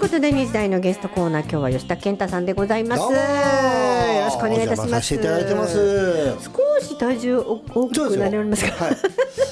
ことで2時台のゲストコーナー、今日は吉田健太さんでございます。よろしくお願いいたします。 お邪魔させていただいてます。 少し体重大きくなりますか？ はい